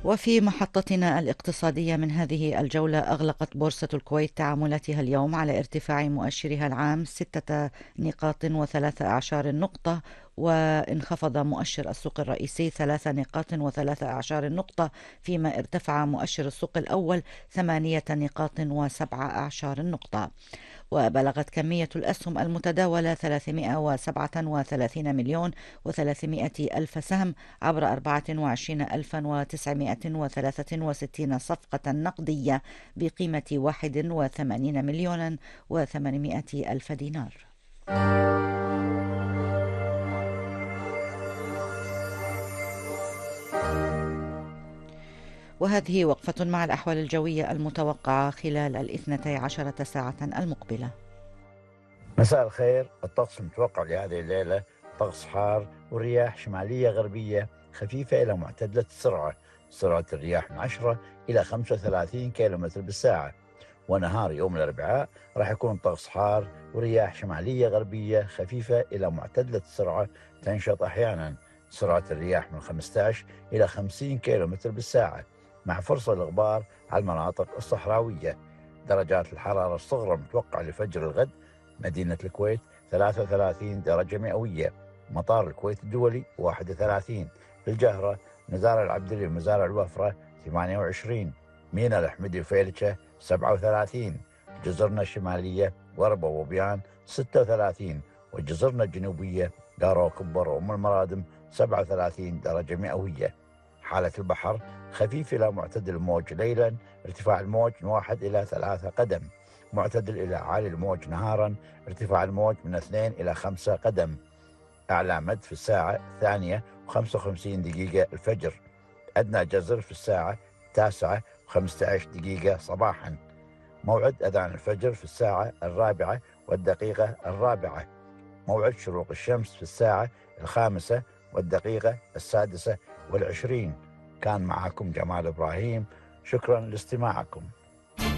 وفي محطتنا الاقتصادية من هذه الجولة، أغلقت بورصة الكويت تعاملاتها اليوم على ارتفاع مؤشرها العام 6 نقاط و13 نقطة، وانخفض مؤشر السوق الرئيسي 3 نقاط و13 نقطة، فيما ارتفع مؤشر السوق الأول 8 نقاط و17 نقطة. وبلغت كمية الأسهم المتداولة 337 مليون و300 ألف سهم عبر 24963 صفقة نقدية بقيمة 81 مليون و800 ألف دينار. وهذه وقفة مع الأحوال الجوية المتوقعة خلال 12 ساعة المقبلة. مساء الخير. الطقس المتوقع لهذه الليلة طقس حار ورياح شمالية غربية خفيفة إلى معتدلة السرعة. سرعة الرياح من 10 إلى 35 كيلومتر بالساعة. ونهار يوم الأربعاء راح يكون طقس حار ورياح شمالية غربية خفيفة إلى معتدلة السرعة تنشط أحيانا. سرعة الرياح من 15 إلى 50 كيلومتر بالساعة، مع فرصة للغبار على المناطق الصحراوية. درجات الحرارة الصغرى المتوقعة لفجر الغد: مدينة الكويت 33 درجة مئوية، مطار الكويت الدولي 31، الجهرة، مزارع العبدلي ومزارع الوفرة 28، مينا الأحمدي وفيلشة 37، جزرنا الشمالية وربا وبيان 36، وجزرنا الجنوبية دارو كبر وأم المرادم 37 درجة مئوية. حالة البحر: خفيف إلى معتدل الموج ليلا، ارتفاع الموج من 1 إلى 3 قدم، معتدل إلى عالي الموج نهارا، ارتفاع الموج من 2 إلى 5 قدم. أعلى مد في الساعة 2:55 الفجر، أدنى جزر في الساعة 9:15 صباحا. موعد أذان الفجر في الساعة 4:04. موعد شروق الشمس في الساعة 5:06. كان معكم جمال إبراهيم، شكرا لاستماعكم.